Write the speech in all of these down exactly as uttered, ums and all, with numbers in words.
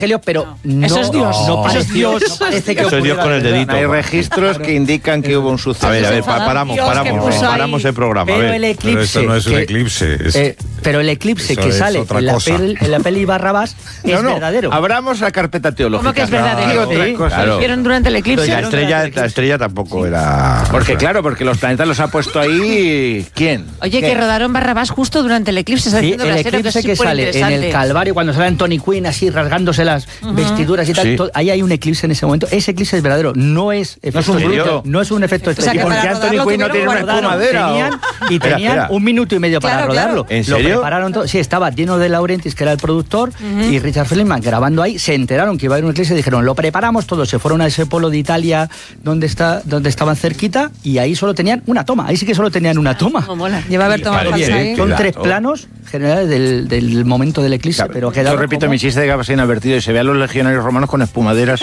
pero no, eso es Dios. No, no parece Dios. No parece que eso es Dios con el dedito. Hay registros que indican que hubo un suceso. A ver, a ver, pa paramos, Dios, paramos, paramos el programa. Pero a ver. el eclipse. Pero esto no es un que, eclipse. Es, eh, pero el eclipse eso que es sale otra en la, cosa. peli, en la peli Barrabás es no, no, verdadero. Abramos la carpeta teológica. ¿Cómo que es verdadero? Y otras Sí, cosas. claro. Hicieron durante el eclipse. La estrella, la estrella tampoco era... Porque claro, porque los planetas los ha puesto ahí... ¿Quién? Oye, ¿Qué? que rodaron Barrabás justo durante el eclipse. Está Sí, diciendo el Brasero, eclipse es que sale en el superinteresante. Calvario, cuando sale Anthony Quinn así rasgándose las uh-huh. vestiduras y tal, Sí. todo, ahí hay un eclipse en ese momento. Ese eclipse es verdadero, no es efecto, No es un bruto. no es un efecto O sea, especial. que ¿Y por para qué Anthony rodarlo Quinn no tiene una tuvieron espumadera? Tenían, y Espera, tenían espera. un minuto y medio para Claro, rodarlo. claro. ¿En Lo serio? prepararon todo. Sí, estaba Dino de Laurentiis, que era el productor, uh-huh. y Richard Feldman grabando ahí. Se enteraron que iba a haber un eclipse y dijeron, lo preparamos todo. Se fueron a ese pueblo de Italia donde, está, donde estaban cerquita y ahí solo tenían una toma. Ahí sí que solo tenían una toma. Como mola. Lleva a ver tomado Vale, falsa bien. ahí. Son Queda tres todo. planos generales del, del momento del eclipse, Claro, pero yo quedaron repito como- mi chiste de que pasé inadvertido y se ve a los legionarios romanos con espumaderas.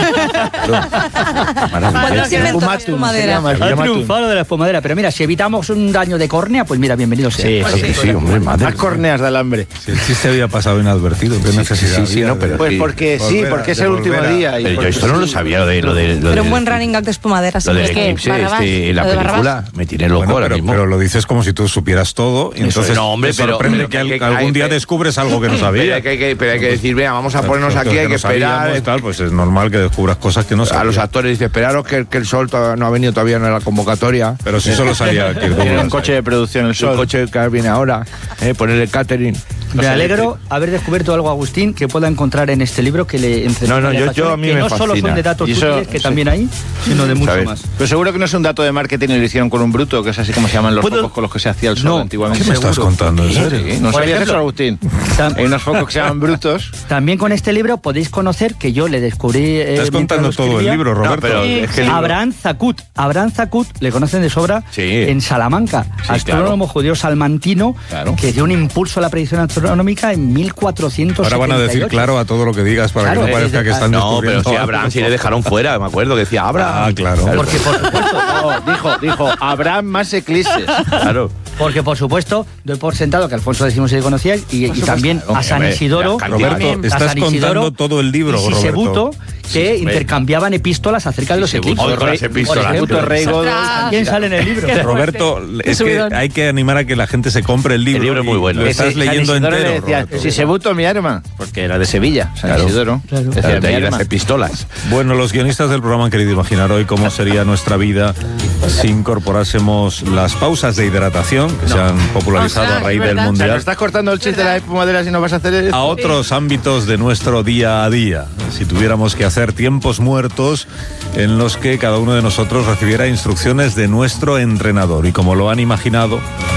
Cuando se inventó la Espumatum, se espumadera. llama, se Ha llama triunfado de la espumadera, pero mira, si evitamos un daño de córnea, pues mira, bienvenido sea. Sí, Sí, sí, hombre, madre. Más córneas de alambre. si el chiste había pasado inadvertido, ¿qué necesidad sí, sí, había no, de- pero- Pues Sí. porque sí, Volver a- porque es de el último volver a- día. y Pero yo porque esto no lo sí. sabía, lo de... Lo de lo Pero un de- buen running gag de espumaderas. Lo del ¿Es que eclipse, Barrabás? este, la ¿Lo de Barrabás? película, me tiene loco Bueno, ahora pero, mismo. pero lo dices como si tú supieras todo y entonces no, hombre, te pero- sorprende pero que, al- que- que- algún hay- día que- descubres algo que no Pero sabías. hay, que, hay que- pero hay que decir, venga, vamos a ponernos Cosas aquí, hay que no sabíamos, esperar. tal, pues es normal que descubras cosas que no A sabías. los actores dice, esperaros que, que el sol todavía no ha venido todavía en la convocatoria. Pero si solo salía Kirk Tiene Douglas un coche ahí. de producción el El sol. coche que viene ahora, eh, ponerle catering. Me alegro haber descubierto algo, Agustín, que pueda encontrar en este libro que le entre No, no, yo- yo a mí que me no solo fascina. son de datos Y eso- útiles, que sí. también hay, sino de mucho ¿Sabes? más. Pero seguro que no es un dato de marketing y lo hicieron con un bruto, que es así como se llaman los ¿Puedo? focos con los que se hacía el sol No. antiguamente. ¿Qué me estás Seguro. contando? ¿En Sí, serio? sí. ¿No Por sabías ejemplo, eso, Agustín? tam- Hay unos focos que se llaman brutos. También con este libro podéis conocer que yo le descubrí. eh, Estás mientras contando lo todo el escribía, libro, Roberto. pero es que el libro- Abraham Zacut. Abraham Zacut, le conocen de sobra, Sí. en Salamanca. Sí, astrónomo judío salmantino Claro. que dio un impulso a la predicción astronómica en mil cuatrocientos setenta y ocho. Ahora van a decir claro a todo lo que digas para Claro, que no parezca eh, que están No, pero descubriendo si algo. Abraham sí le dejaron fuera, me acuerdo, que decía Abraham. Ah, claro. Porque por supuesto, No, dijo, dijo, habrá más eclipses. Claro. porque por supuesto doy por sentado que Alfonso X se le conocía y, y también claro, a San hombre, Isidoro. la cantidad. Roberto, a estás San Isidoro contando todo el libro, y Roberto. Sisebuto, que intercambiaban epístolas acerca de los Sisebuto, eclipses. con las epístolas. Por ejemplo, Puto rey Godo. ¿quién sale en el libro? Roberto, es que subidón. hay que animar a que la gente se compre el libro. El libro es muy y bueno. Lo Ese estás San leyendo Isidoro entero, le decía, Roberto. si se buto mi arma, porque era de Sevilla, San Claro. Isidoro. Claro. Decía, De ahí mi las arma. epístolas. Bueno, los guionistas del programa han querido imaginar hoy cómo sería nuestra vida si incorporásemos las pausas de hidratación que se han popularizado Ostras, a raíz es del verdad. O sea, Mundial ¿no estás cortando el chiste de las espumaderas y no vas a hacer eso? a otros ámbitos de nuestro día a día. Si tuviéramos que hacer tiempos muertos en los que cada uno de nosotros recibiera instrucciones de nuestro entrenador. Y como lo han imaginado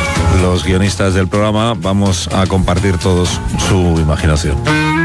los guionistas del programa, vamos a compartir todos su imaginación.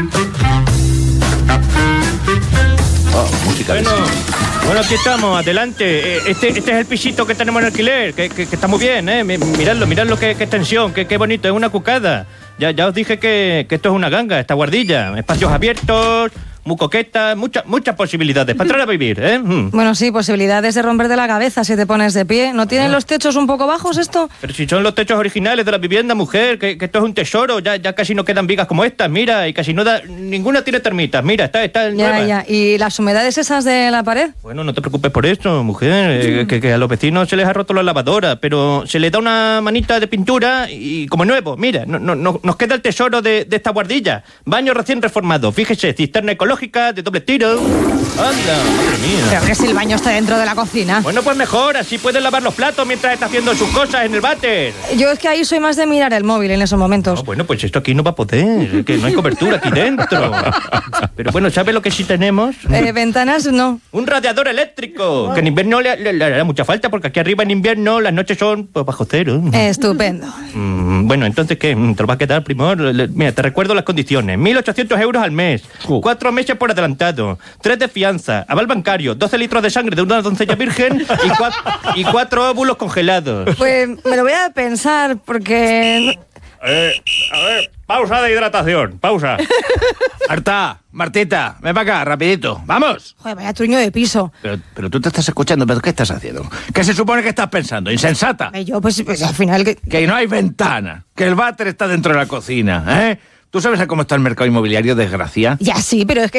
Música de Bueno, bueno, aquí estamos, adelante. Eh, Este, este es el pisito que tenemos en alquiler, que, que- que está muy bien, ¿eh? Mi- Miradlo, miradlo, qué, qué extensión, qué, qué bonito, es una cucada. Ya, ya os dije que, que esto es una ganga, esta guardilla. Espacios abiertos, muy coqueta, muchas muchas posibilidades para entrar a vivir, ¿eh? Mm. Bueno, sí, posibilidades de romperte la cabeza si te pones de pie. ¿No tienen los techos un poco bajos esto? Pero si son los techos originales de la vivienda, mujer, que, que esto es un tesoro, ya, ya casi no quedan vigas como estas, mira, y casi no da, ninguna tiene termitas, mira, está, está Ya, nueva. ya. ¿Y las humedades esas de la pared? Bueno, no te preocupes por eso, mujer, eh, que, que a los vecinos se les ha roto la lavadora, pero se les da una manita de pintura y como nuevo, mira, no, no, no- nos queda el tesoro de, de esta guardilla. Baño recién reformado, fíjese, cisterna ecológica de doble tiro. Anda, madre mía. Pero que si el baño está dentro de la cocina. Bueno, pues mejor, así pueden lavar los platos mientras está haciendo sus cosas en el váter. Yo es que ahí soy más de mirar el móvil en esos momentos. Ah, bueno, pues esto aquí no va a poder, que no hay cobertura aquí dentro. Pero bueno, ¿sabe lo que sí tenemos? Eh, ventanas no. Un radiador eléctrico, que en invierno le, le- le hará mucha falta, porque aquí arriba en invierno las noches son pues, bajo cero. Estupendo. Mm, bueno, entonces, ¿qué? ¿Te lo va a quedar, primor? Le- Mira, te recuerdo las condiciones. mil ochocientos euros al mes, Uh. cuatro meses por adelantado, tres de fianza, aval bancario, doce litros de sangre de una doncella virgen y, cuatro, y cuatro óvulos congelados. Pues me lo voy a pensar porque... Eh, a ver, pausa de hidratación, pausa. Marta, Martita, ven para acá, rapidito. ¡Vamos! Joder, vaya truño de piso. Pero, pero tú te estás escuchando, ¿pero qué estás haciendo? ¿Qué se supone que estás pensando? ¡Insensata! Eh, Yo, pues, pues al final... que Que no hay ventana, que el váter está dentro de la cocina, ¿eh? ¿Tú sabes cómo está el mercado inmobiliario, desgracia? Ya sí, pero es que